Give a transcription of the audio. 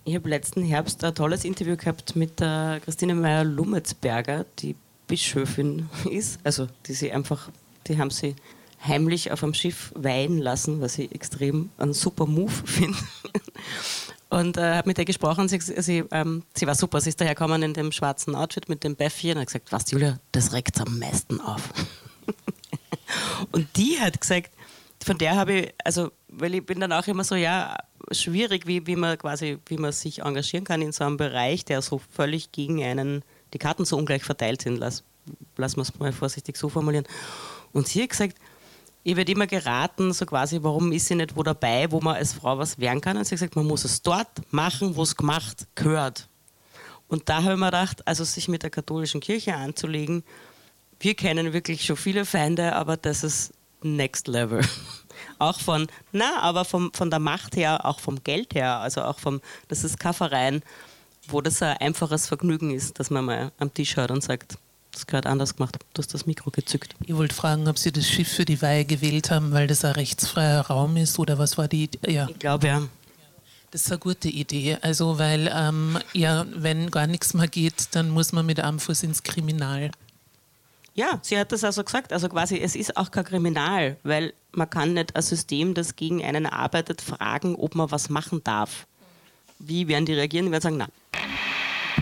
Ich habe letzten Herbst ein tolles Interview gehabt mit der Christine Meyer-Lumetzberger, die Bischöfin ist. Also die haben sie heimlich auf einem Schiff weihen lassen, was ich extrem einen super Move finde. Und habe mit ihr gesprochen, sie war super, sie ist dahergekommen in dem schwarzen Outfit mit dem Bäffchen und hat gesagt, was Julia, das regt am meisten auf. Und die hat gesagt, von der habe ich, also, weil ich bin dann auch immer so, ja, schwierig, wie man sich engagieren kann in so einem Bereich, der so völlig gegen die Karten so ungleich verteilt sind, lassen wir es mal vorsichtig so formulieren. Und sie hat gesagt, ich werde immer geraten, so quasi, warum ist sie nicht wo dabei, wo man als Frau was werden kann. Und sie hat gesagt, man muss es dort machen, wo es gemacht gehört. Und da habe ich mir gedacht, also sich mit der katholischen Kirche anzulegen, wir kennen wirklich schon viele Feinde, aber das ist Next Level. Auch von der Macht her, auch vom Geld her, also auch das ist kein Verein, wo das ein einfaches Vergnügen ist, dass man mal am Tisch hört und sagt, das ist gerade anders gemacht, du hast das Mikro gezückt. Ich wollte fragen, ob Sie das Schiff für die Weihe gewählt haben, weil das ein rechtsfreier Raum ist oder was war die Idee? Ja. Ich glaube, ja. Das ist eine gute Idee, also weil, wenn gar nichts mehr geht, dann muss man mit einem Fuß ins Kriminal. Ja, sie hat das also gesagt, also quasi, es ist auch kein Kriminal, weil man kann nicht ein System, das gegen einen arbeitet, fragen, ob man was machen darf. Wie werden die reagieren? Die werden sagen, na,